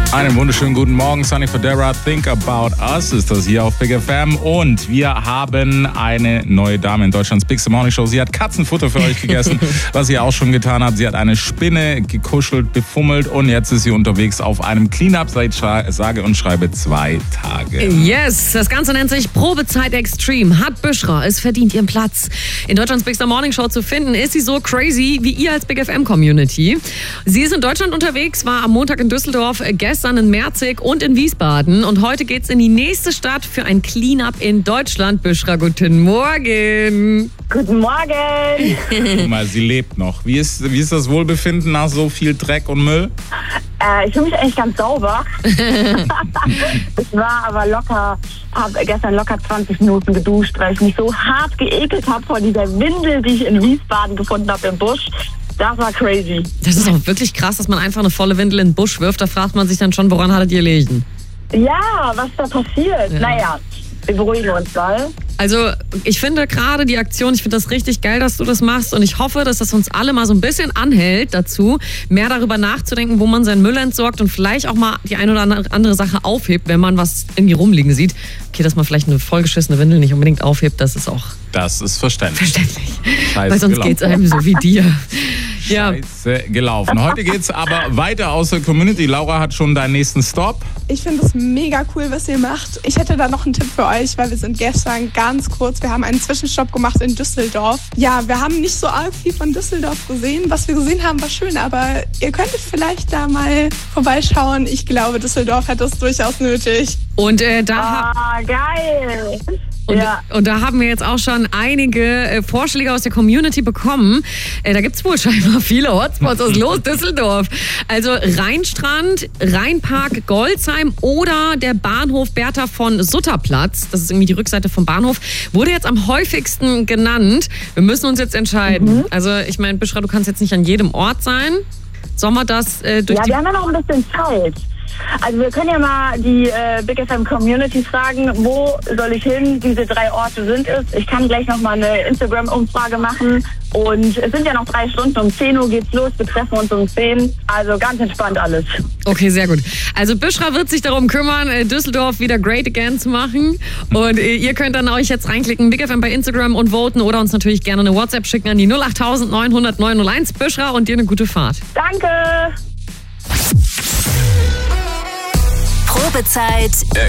Einen wunderschönen guten Morgen, Sunny Fodera, Think About Us ist das hier auf Big FM. Und wir haben eine neue Dame in Deutschlands Big Morning Show. Sie hat Katzenfutter für euch gegessen, was sie auch schon getan hat. Sie hat eine Spinne gekuschelt, befummelt und jetzt ist sie unterwegs auf einem Cleanup seit sage und schreibe 2 Tage. Yes, das Ganze nennt sich Probezeit Extreme. Hat Büschra es verdient ihren Platz in Deutschlands Big Morning Show zu finden? Ist sie so crazy wie ihr als Big FM Community? Sie ist in Deutschland unterwegs, war am Montag in Düsseldorf, gestern in Merzig und in Wiesbaden. Und heute geht's in die nächste Stadt für ein Cleanup in Deutschland. Büschra, guten Morgen. Guten Morgen. Guck mal, sie lebt noch. Wie ist das Wohlbefinden nach so viel Dreck und Müll? Ich fühle mich eigentlich ganz sauber. Ich war aber habe gestern locker 20 Minuten geduscht, weil ich mich so hart geekelt habe vor dieser Windel, die ich in Wiesbaden gefunden habe im Busch. Das war crazy. Das ist auch wirklich krass, dass man einfach eine volle Windel in den Busch wirft. Da fragt man sich dann schon, woran hattet ihr gelegen? Ja, was da passiert? Ja. Naja, wir beruhigen uns mal. Also ich finde gerade die Aktion, ich finde das richtig geil, dass du das machst und ich hoffe, dass das uns alle mal so ein bisschen anhält dazu, mehr darüber nachzudenken, wo man seinen Müll entsorgt und vielleicht auch mal die eine oder andere Sache aufhebt, wenn man was irgendwie rumliegen sieht. Okay, dass man vielleicht eine vollgeschissene Windel nicht unbedingt aufhebt, das ist auch... Das ist verständlich. Weil sonst geht's einem so wie dir. Ja. Scheiße gelaufen. Heute geht's aber weiter aus der Community. Laura hat schon deinen nächsten Stop. Ich finde es mega cool, was ihr macht. Ich hätte da noch einen Tipp für euch, weil wir sind gestern ganz kurz, wir haben einen Zwischenstopp gemacht in Düsseldorf. Ja, wir haben nicht so arg viel von Düsseldorf gesehen. Was wir gesehen haben, war schön, aber ihr könntet vielleicht da mal vorbeischauen. Ich glaube, Düsseldorf hat das durchaus nötig. Und geil. Und da haben wir jetzt auch schon einige Vorschläge aus der Community bekommen. Da gibt es wohl scheinbar viele Hotspots. Was ist los, Düsseldorf? Also Rheinstrand, Rheinpark, Goldsheim oder der Bahnhof Bertha von Sutterplatz. Das ist irgendwie die Rückseite vom Bahnhof. Wurde jetzt am häufigsten genannt. Wir müssen uns jetzt entscheiden. Also ich meine, Büschra, du kannst jetzt nicht an jedem Ort sein. Sollen wir das durch wir haben ja noch ein bisschen Zeit. Also wir können ja mal die Big FM Community fragen, wo soll ich hin? Diese 3 Orte sind es. Ich kann gleich nochmal eine Instagram-Umfrage machen. Und es sind ja noch 3 Stunden. Um 10 Uhr geht's los. Wir treffen uns um 10. Also ganz entspannt alles. Okay, sehr gut. Also Büschra wird sich darum kümmern, Düsseldorf wieder great again zu machen. Und ihr könnt dann euch jetzt reinklicken, Big FM bei Instagram und voten oder uns natürlich gerne eine WhatsApp schicken an die 08000 900 901. Büschra und dir eine gute Fahrt. Danke. Probezeit